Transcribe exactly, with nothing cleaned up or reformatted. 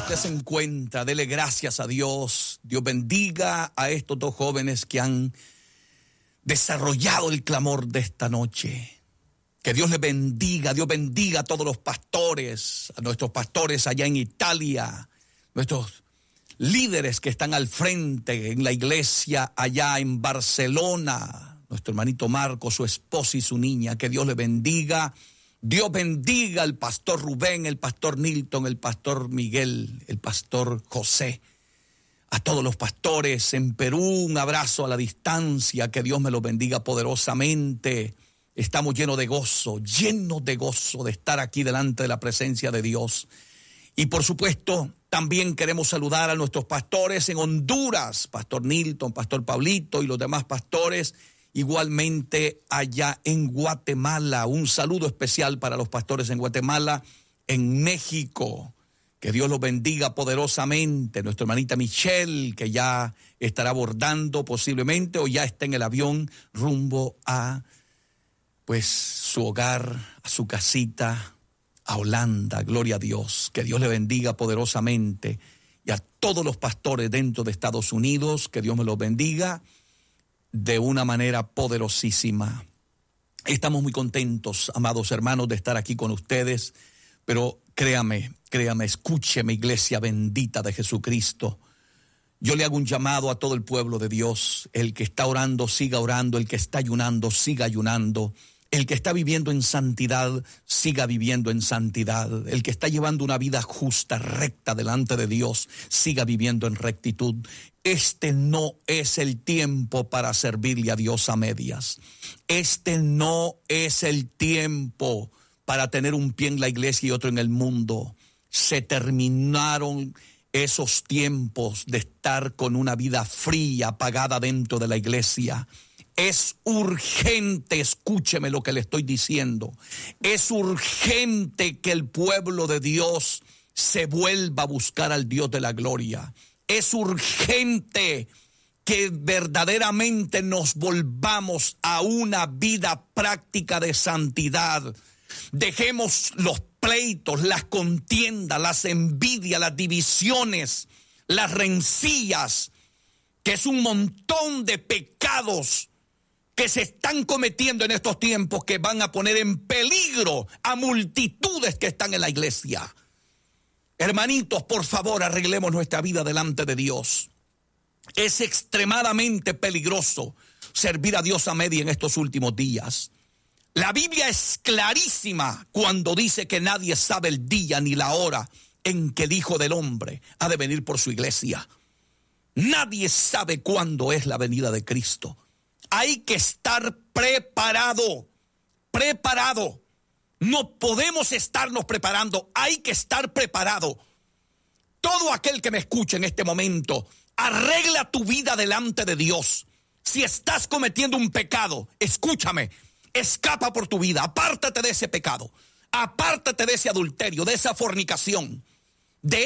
usted se encuentra, dele gracias a Dios. Dios bendiga a estos dos jóvenes que han desarrollado el clamor de esta noche. Que Dios les bendiga, Dios bendiga a todos los pastores, a nuestros pastores allá en Italia, nuestros líderes que están al frente en la iglesia allá en Barcelona, nuestro hermanito Marco, su esposa y su niña. Que Dios les bendiga. Dios bendiga al pastor Rubén, el pastor Nilton, el pastor Miguel, el pastor José. A todos los pastores en Perú, un abrazo a la distancia. Que Dios me los bendiga poderosamente. Estamos llenos de gozo, llenos de gozo de estar aquí delante de la presencia de Dios. Y por supuesto, también queremos saludar a nuestros pastores en Honduras, pastor Nilton, pastor Pablito y los demás pastores. Igualmente allá en Guatemala, un saludo especial para los pastores en Guatemala, en México. Que Dios los bendiga poderosamente. Nuestra hermanita Michelle, que ya estará abordando posiblemente o ya está en el avión rumbo a pues su hogar, a su casita, a Holanda. Gloria a Dios. Que Dios le bendiga poderosamente. Y a todos los pastores dentro de Estados Unidos, que Dios me los bendiga de una manera poderosísima. Estamos muy contentos, amados hermanos, de estar aquí con ustedes, pero créame, créame, escúcheme, iglesia bendita de Jesucristo. Yo le hago un llamado a todo el pueblo de Dios. El que está orando, siga orando. El que está ayunando, siga ayunando. El que está viviendo en santidad, siga viviendo en santidad. El que está llevando una vida justa, recta delante de Dios, siga viviendo en rectitud. Este no es el tiempo para servirle a Dios a medias. Este no es el tiempo para tener un pie en la iglesia y otro en el mundo. Se terminaron esos tiempos de estar con una vida fría, apagada dentro de la iglesia. Es urgente, escúcheme lo que le estoy diciendo. Es urgente que el pueblo de Dios se vuelva a buscar al Dios de la gloria. Es urgente que verdaderamente nos volvamos a una vida práctica de santidad. Dejemos los pleitos, las contiendas, las envidias, las divisiones, las rencillas, que es un montón de pecados que se están cometiendo en estos tiempos que van a poner en peligro a multitudes que están en la iglesia. Hermanitos, por favor, arreglemos nuestra vida delante de Dios. Es extremadamente peligroso servir a Dios a media en estos últimos días. La Biblia es clarísima cuando dice que nadie sabe el día ni la hora en que el Hijo del Hombre ha de venir por su iglesia. Nadie sabe cuándo es la venida de Cristo. Hay que estar preparado, preparado. No podemos estarnos preparando, hay que estar preparado. Todo aquel que me escuche en este momento, arregla tu vida delante de Dios. Si estás cometiendo un pecado, escúchame, escapa por tu vida, apártate de ese pecado, apártate de ese adulterio, de esa fornicación.